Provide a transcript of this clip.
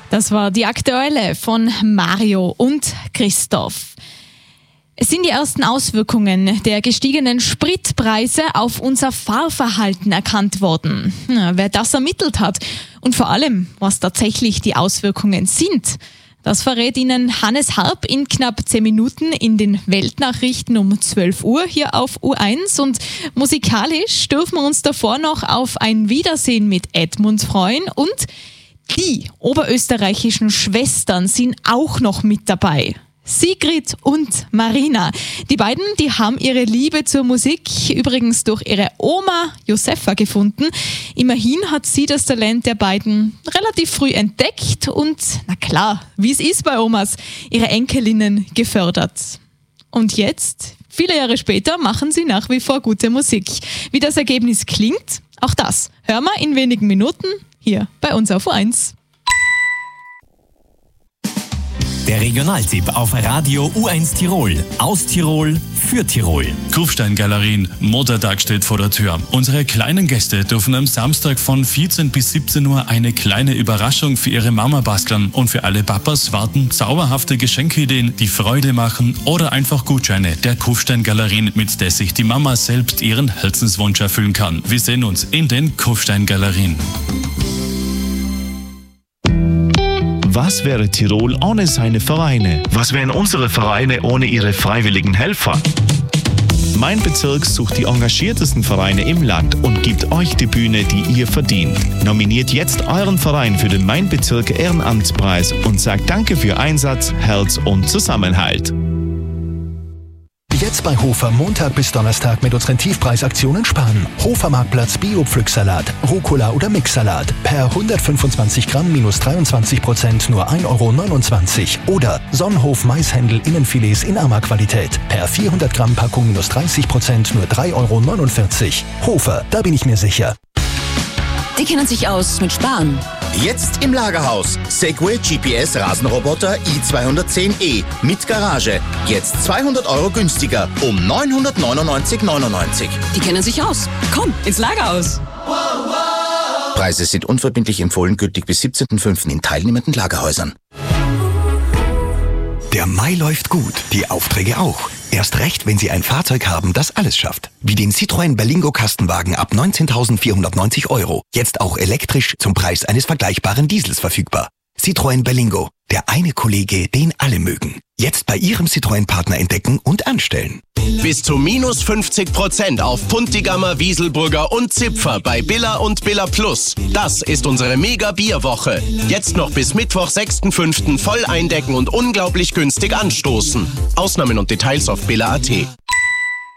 Das war die Aktuelle von Mario und Christoph. Es sind die ersten Auswirkungen der gestiegenen Spritpreise auf unser Fahrverhalten erkannt worden. Wer das ermittelt hat und vor allem, was tatsächlich die Auswirkungen sind, das verrät Ihnen Hannes Harp in knapp 10 Minuten in den Weltnachrichten um 12 Uhr hier auf U1. Und musikalisch dürfen wir uns davor noch auf ein Wiedersehen mit Edmund freuen. Und die oberösterreichischen Schwestern sind auch noch mit dabei. Sigrid und Marina. Die beiden, die haben ihre Liebe zur Musik übrigens durch ihre Oma Josefa gefunden. Immerhin hat sie das Talent der beiden relativ früh entdeckt und, na klar, wie es ist bei Omas, ihre Enkelinnen gefördert. Und jetzt, viele Jahre später, machen sie nach wie vor gute Musik. Wie das Ergebnis klingt, auch das hören wir in wenigen Minuten hier bei uns auf U1. Der Regionaltipp auf Radio U1 Tirol. Aus Tirol für Tirol. Kufstein-Galerien, Muttertag steht vor der Tür. Unsere kleinen Gäste dürfen am Samstag von 14 bis 17 Uhr eine kleine Überraschung für ihre Mama basteln. Und für alle Papas warten zauberhafte Geschenkeideen, die Freude machen oder einfach Gutscheine der Kufstein-Galerien, mit der sich die Mama selbst ihren Herzenswunsch erfüllen kann. Wir sehen uns in den Kufstein-Galerien. Was wäre Tirol ohne seine Vereine? Was wären unsere Vereine ohne ihre freiwilligen Helfer? Mein Bezirk sucht die engagiertesten Vereine im Land und gibt euch die Bühne, die ihr verdient. Nominiert jetzt euren Verein für den Mein Bezirk Ehrenamtspreis und sagt Danke für Einsatz, Herz und Zusammenhalt. Jetzt bei Hofer Montag bis Donnerstag mit unseren Tiefpreisaktionen sparen. Hofer Marktplatz Bio-Pflücksalat, Rucola oder Mixsalat per 125 Gramm minus 23% nur 1,29 €. Oder Sonnenhof Maishändel Innenfilets in Arma-Qualität per 400 Gramm Packung minus 30% nur 3,49 €. Hofer, da bin ich mir sicher. Die kennen sich aus mit Sparen. Jetzt im Lagerhaus. Segway GPS Rasenroboter i210e mit Garage. Jetzt 200 € günstiger um 999,99 €. Die kennen sich aus. Komm, ins Lagerhaus. Preise sind unverbindlich empfohlen, gültig bis 17.05. in teilnehmenden Lagerhäusern. Der Mai läuft gut, die Aufträge auch. Erst recht, wenn Sie ein Fahrzeug haben, das alles schafft. Wie den Citroën Berlingo Kastenwagen ab 19.490 €. Jetzt auch elektrisch zum Preis eines vergleichbaren Diesels verfügbar. Citroën Berlingo, der eine Kollege, den alle mögen. Jetzt bei Ihrem Citroën-Partner entdecken und anstellen. Bis zu minus 50% auf Puntigammer, Wieselburger und Zipfer bei Billa und Billa Plus. Das ist unsere Mega-Bierwoche. Jetzt noch bis Mittwoch, 6.5. voll eindecken und unglaublich günstig anstoßen. Ausnahmen und Details auf billa.at.